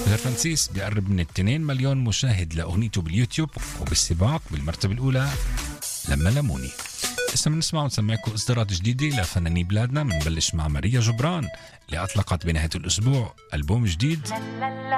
فرانسيس بيقرب من 2 مليون مشاهد لأغنيته باليوتيوب، وبالسباق بالمرتبة الأولى لما لموني. اسم نسمع ونسمعكم إصدارات جديدة لفنانين بلادنا. منبلش مع ماريا جبران اللي أطلقت بنهاية الأسبوع ألبوم جديد